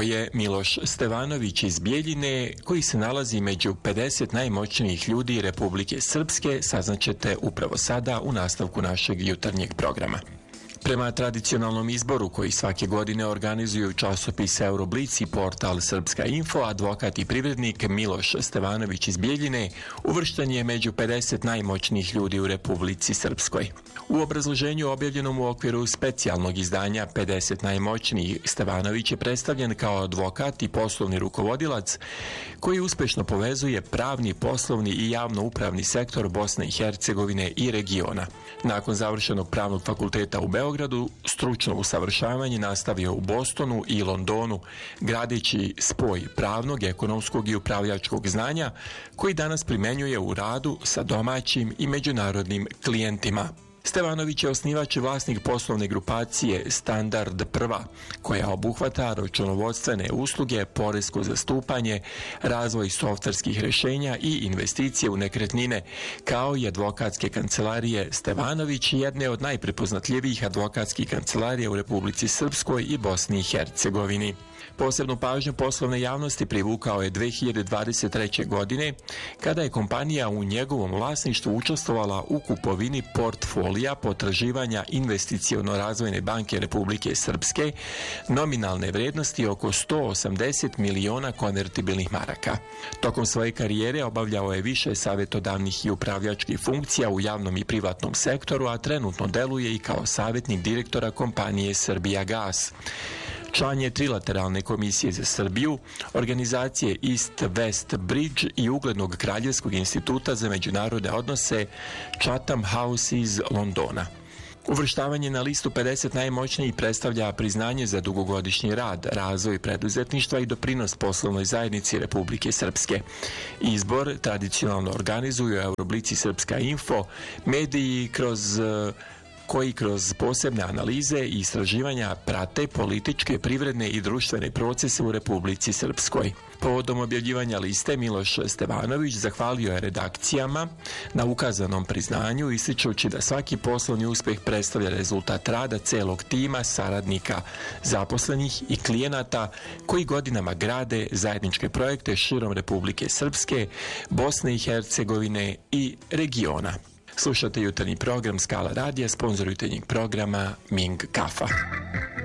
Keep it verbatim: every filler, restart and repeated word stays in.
Ko je Miloš Stevanović iz Bijeljine, koji se nalazi među pedeset najmoćnijih ljudi Republike Srpske, saznaćete upravo sada u nastavku našeg jutarnjeg programa. Prema tradicionalnom izboru koji svake godine organizuju časopis Euroblic i portal Srpska info, advokat i privrednik Miloš Stevanović iz Bijeljine uvršten je među pedeset najmoćnijih ljudi u Republici Srpskoj. U obrazloženju objavljenom u okviru specijalnog izdanja pedeset najmoćnijih, Stevanović je predstavljen kao advokat i poslovni rukovodilac koji uspešno povezuje pravni, poslovni i javno-upravni sektor Bosne i Hercegovine i regiona. Nakon završenog pravnog fakulteta u Beogradu, stručno usavršavanje nastavio u Bostonu i Londonu, gradeći spoj pravnog, ekonomskog i upravljačkog znanja koji danas primenjuje u radu sa domaćim i međunarodnim klijentima. Stevanović je osnivač i vlasnik poslovne grupacije Standard Prva, koja obuhvata računovodstvene usluge, poresko zastupanje, razvoj softverskih rešenja i investicije u nekretnine, kao i advokatske kancelarije Stevanović, jedne od najprepoznatljivijih advokatskih kancelarija u Republici Srpskoj i Bosni i Hercegovini. Posebnu pažnju poslovne javnosti privukao je dve hiljade dvadeset treće. godine, kada je kompanija u njegovom vlasništvu učestvovala u kupovini portfolija potraživanja Investiciono-razvojne banke Republike Srpske, nominalne vrednosti oko sto osamdeset miliona konvertibilnih maraka. Tokom svoje karijere obavljao je više savjetodavnih i upravljačkih funkcija u javnom i privatnom sektoru, a trenutno deluje i kao savjetnik direktora kompanije Srbijagas. Član je trilateralne komisije za Srbiju, organizacije East West Bridge i uglednog Kraljevskog instituta za međunarodne odnose Chatham House iz Londona. Uvrštavanje na listu pedeset najmoćnijih predstavlja priznanje za dugogodišnji rad, razvoj preduzetništva i doprinos poslovnoj zajednici Republike Srpske. Izbor tradicionalno organizuju Euroblic i Srpska info, mediji kroz koji kroz posebne analize i istraživanja prate političke, privredne i društvene procese u Republici Srpskoj. Povodom objavljivanja liste, Miloš Stevanović zahvalio je redakcijama na ukazanom priznanju, ističući da svaki poslovni uspeh predstavlja rezultat rada celog tima, saradnika, zaposlenih i klijenata koji godinama grade zajedničke projekte širom Republike Srpske, Bosne i Hercegovine i regiona. Slušate jutarnji program Skala radija, sponzor jutarnjeg programa Ming Kafa.